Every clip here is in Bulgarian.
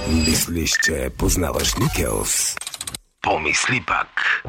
Мислиш, че познаваш Никелс? Помисли пак.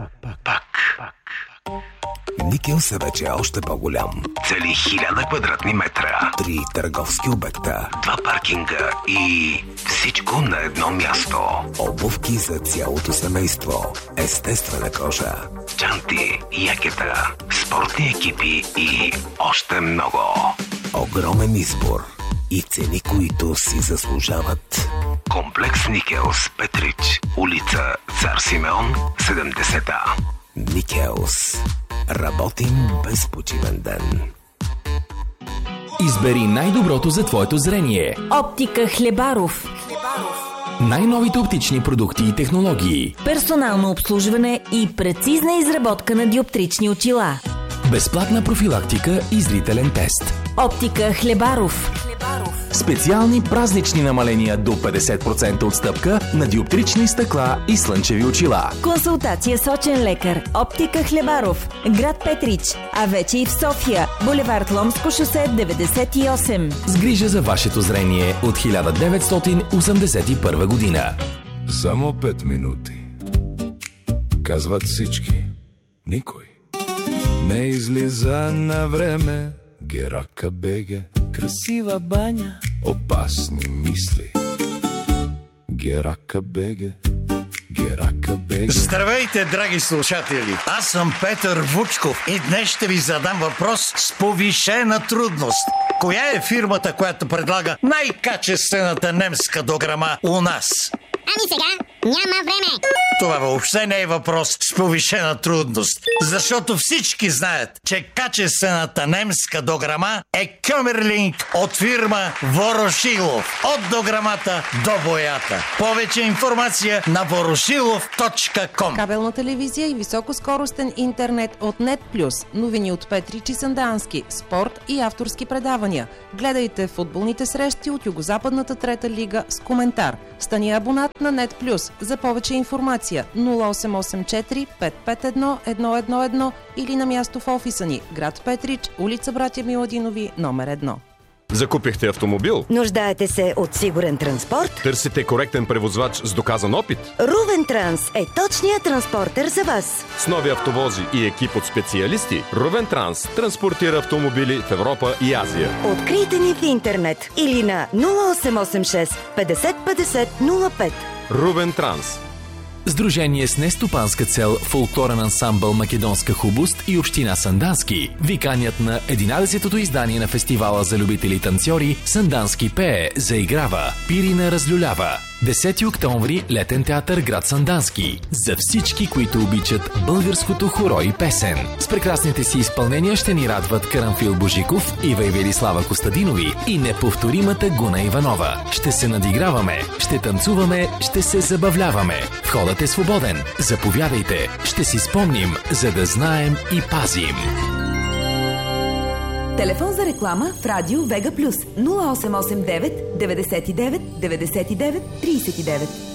Никелс е вече още по-голям. Цели 1000 квадратни метра, 3 търговски обекта, 2 паркинга и всичко на едно място. Обувки за цялото семейство, естествена кожа, чанти, якета, спортни екипи и още много. Огромен избор и цени, които си заслужават. Комплекс Никелс, Петрич, улица Цар Симеон, 70-та. Никелс. Работим без почивен ден. Избери най-доброто за твоето зрение. Оптика Хлебаров. Най-новите оптични продукти и технологии. Персонално обслужване и прецизна изработка на диоптрични очила. Безплатна профилактика и зрителен тест. Оптика Хлебаров. Специални празнични намаления до 50% отстъпка на диоптрични стъкла и слънчеви очила. Консултация с очен лекар. Оптика Хлебаров. Град Петрич. А вече и в София. Булевард Ломско шосе 98. С грижа за вашето зрение от 1981 година. Само 5 минути. Казват всички. Никой не излиза на време. Герака беге. Красива баня. Опасни мисли. Герака беге. Герака беге. Здравейте, драги слушатели! Аз съм Петър Вучков и днес ще ви задам въпрос с повишена трудност. Коя е фирмата, която предлага най-качествената немска дограма у нас? Ами сега няма време. Това въобще не е въпрос с повишена трудност, защото всички знаят, че качествената немска дограма е Кьомерлинг от фирма Ворошилов. От дограмата до боята. Повече информация на ворошилов.com. Кабелна телевизия и високоскоростен интернет от NetPlus. Новини от Петрич и Сандански. Спорт и авторски предавания. Гледайте футболните срещи от Югозападната трета лига с коментар. Стани абонат на NetPlus. За повече информация 0884 551 111 или на място в офиса ни, град Петрич, улица Братя Миладинови, номер 1. Закупихте автомобил? Нуждаете се от сигурен транспорт? Търсите коректен превозвач с доказан опит? Рувен Транс е точният транспортер за вас. С нови автовози и екип от специалисти, Рувен Транс транспортира автомобили в Европа и Азия. Открийте ни в интернет или на 0886 50 50 05. Рувен Транс. Сдружение с нестопанска цел фолклорен ансамбъл Македонска хубост и община Сандански ви канят на 11-то издание на фестивала за любители танцори Сандански пее, заиграва, Пирина разлюлява. 10 октомври, летен театър град Сандански. За всички, които обичат българското хоро и песен. С прекрасните си изпълнения ще ни радват Карамфил Божиков, Ива и Велислава Костадинови и неповторимата Гуна Иванова. Ще се надиграваме, ще танцуваме, ще се забавляваме. Входът е свободен. Заповядайте. Ще си спомним, за да знаем и пазим. Телефон за реклама в радио Вега Плюс 0889 99 99 39.